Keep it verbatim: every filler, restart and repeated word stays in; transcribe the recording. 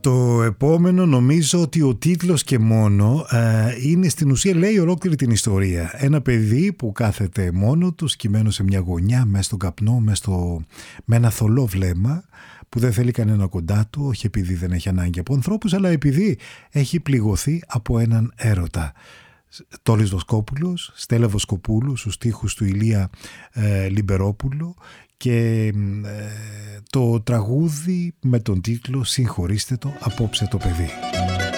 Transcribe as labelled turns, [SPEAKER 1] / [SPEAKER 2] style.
[SPEAKER 1] Το επόμενο νομίζω ότι ο τίτλος και μόνο ε, είναι στην ουσία λέει ολόκληρη την ιστορία. Ένα παιδί που κάθεται μόνο του σκυμμένο σε μια γωνιά μέσα στον καπνό, μέσα στο, με ένα θολό βλέμμα που δεν θέλει κανένα κοντά του, όχι επειδή δεν έχει ανάγκη από ανθρώπους αλλά επειδή έχει πληγωθεί από έναν έρωτα. Τόλης Βοσκόπουλος, Στέλλα Βοσκοπούλου στους στίχους του Ηλία ε, Λιμπερόπουλο και ε, το τραγούδι με τον τίτλο «Συγχωρήστε το, απόψε το παιδί».